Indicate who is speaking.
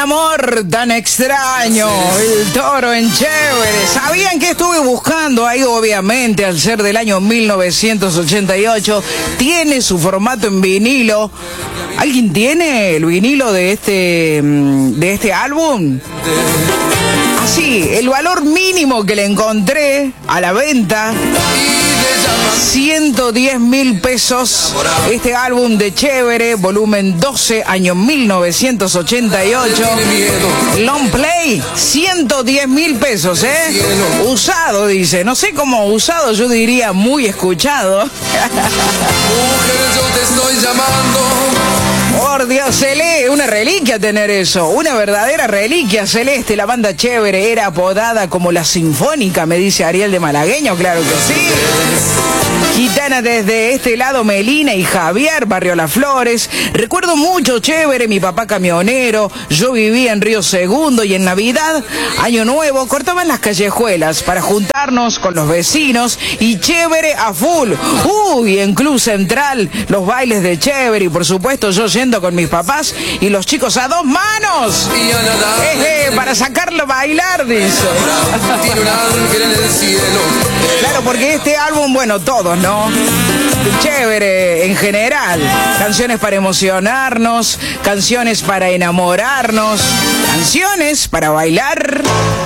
Speaker 1: amor tan extraño, el Toro en Chévere. ¿Sabían que estuve buscando ahí? Obviamente, al ser del año 1988, tiene su formato en vinilo. ¿Alguien tiene el vinilo de este álbum? Así, el valor mínimo que le encontré a la venta, 110.000 pesos. Este álbum de Chévere, volumen 12, año 1988. Long play, 110.000 pesos, ¿eh? Usado, dice. No sé cómo usado, yo diría muy escuchado.
Speaker 2: Mujer, yo te estoy llamando.
Speaker 1: Por Dios, Celeste, una reliquia tener eso, una verdadera reliquia, Celeste. La banda Chévere era apodada como la Sinfónica, me dice Ariel de Malagueño, claro que sí. Gitana desde este lado, Melina y Javier, Barrio Las Flores. Recuerdo mucho Chévere, mi papá camionero, yo vivía en Río Segundo y en Navidad, Año Nuevo, cortaban las callejuelas para juntarnos con los vecinos y Chévere a full. Uy, en Club Central, los bailes de Chévere y por supuesto yo yendo con mis papás y los chicos a dos manos. Para sacarlo a bailar, dice.
Speaker 2: Tiene un ángel en el cielo.
Speaker 1: Claro, porque este álbum, bueno, todos, ¿no? Chévere en general. Canciones para emocionarnos, canciones para enamorarnos, canciones para bailar.